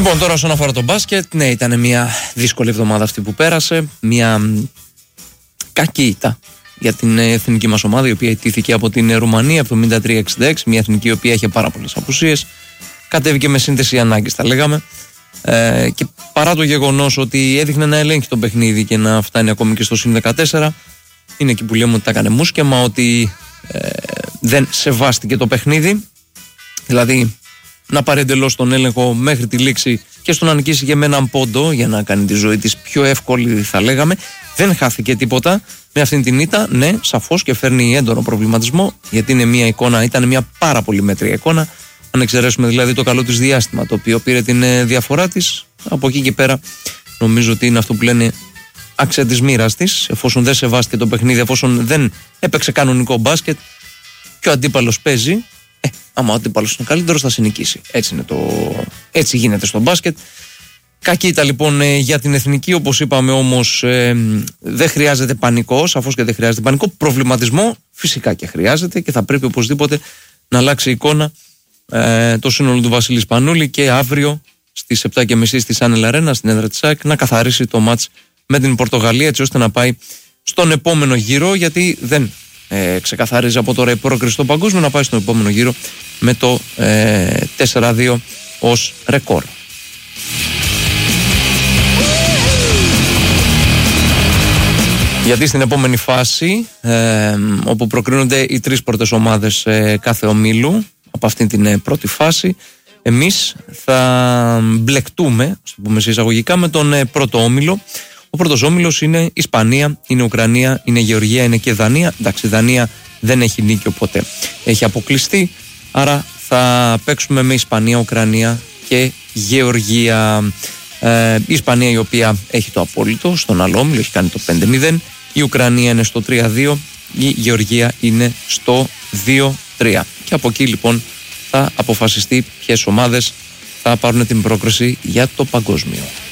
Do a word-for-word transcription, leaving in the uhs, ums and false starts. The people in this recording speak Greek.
Λοιπόν, τώρα όσον αφορά το μπάσκετ, ναι, ήταν μια δύσκολη εβδομάδα αυτή που πέρασε. Μια κακή ήττα για την εθνική μας ομάδα, η οποία ιτήθηκε από την Ρουμανία εβδομήντα τρία εξήντα έξι. Μια εθνική η οποία είχε πάρα πολλές απουσίες. Κατέβηκε με σύνθεση ανάγκης, τα λέγαμε. Ε, και παρά το γεγονός ότι έδειχνε να ελέγχει το παιχνίδι και να φτάνει ακόμη και στο συν δεκατέσσερα, είναι εκεί που λέμε ότι τα έκανε μουσκεμα, ότι ε, δεν σεβάστηκε το παιχνίδι. Δηλαδή, να πάρει εντελώς τον έλεγχο μέχρι τη λήξη και στο να νικήσει και με έναν πόντο για να κάνει τη ζωή της πιο εύκολη, θα λέγαμε. Δεν χάθηκε τίποτα με αυτήν την ήττα. Ναι, σαφώς, και φέρνει έντονο προβληματισμό, γιατί είναι μια εικόνα, ήταν μια πάρα πολύ μέτρια εικόνα. Αν εξαιρέσουμε δηλαδή το καλό της διάστημα, το οποίο πήρε την διαφορά της, από εκεί και πέρα νομίζω ότι είναι αυτό που λένε άξια της μοίρας της, εφόσον δεν σεβάστηκε το παιχνίδι, εφόσον δεν έπαιξε κανονικό μπάσκετ και ο αντίπαλος παίζει. Ε, άμα ο αντίπαλος είναι καλύτερος, θα συνικήσει. Έτσι, είναι το... Έτσι γίνεται στο μπάσκετ. Κακή ήταν λοιπόν για την εθνική, όπως είπαμε, όμως ε, δεν χρειάζεται πανικό, σαφώς και δεν χρειάζεται πανικό. Προβληματισμό φυσικά και χρειάζεται και θα πρέπει οπωσδήποτε να αλλάξει εικόνα ε, το σύνολο του Βασίλη Σπανούλη και αύριο στις επτά και μισή στη Σάνελ Αρένα, στην έδρα της ΑΕΚ, να καθαρίσει το μάτς με την Πορτογαλία, έτσι ώστε να πάει στον επόμενο γύρο, γιατί δεν ε, ξεκαθαρίζει από τώρα η πρόκριση στο παγκόσμιο, να πάει στον επόμενο γύρο με το ε, τέσσερα δύο ως ρεκόρ. Γιατί στην επόμενη φάση, ε, όπου προκρίνονται οι τρεις πρώτες ομάδες ε, κάθε ομίλου, από αυτήν την ε, πρώτη φάση, εμείς θα μπλεκτούμε, ας το πούμε σε εισαγωγικά, με τον ε, πρώτο όμιλο. Ο πρώτος όμιλος είναι Ισπανία, είναι Ουκρανία, είναι Γεωργία, είναι και Δανία. Εντάξει, η Δανία δεν έχει νίκη, οπότε έχει αποκλειστεί. Άρα θα παίξουμε με Ισπανία, Ουκρανία και Γεωργία. Ε, η Ισπανία, η οποία έχει το απόλυτο στον άλλο όμιλο, έχει κάνει το πέντε μηδέν. Η Ουκρανία είναι στο τρία δύο. Η Γεωργία είναι στο δύο τρία. Και από εκεί λοιπόν θα αποφασιστεί ποιες ομάδες θα πάρουν την πρόκριση για το παγκόσμιο.